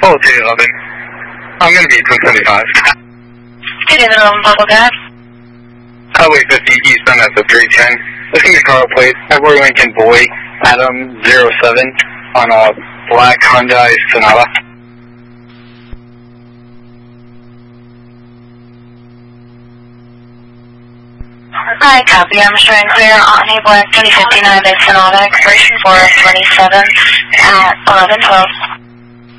Oh, 211. I'm going to be 1075. 211, Buckle Gas. Highway 50 eastbound at the 310. This is the car plate. February Lincoln Boy, Adam 07 on a black Hyundai Sonata. Hi, copy. I'm showing clear on a black 2059 Sonata, expiration 427 at 1112.